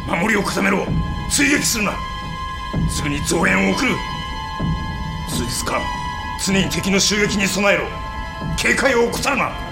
守りを固めろ。追撃するな。すぐに増援を送る。数日間常に敵の襲撃に備えろ。警戒を怠るな。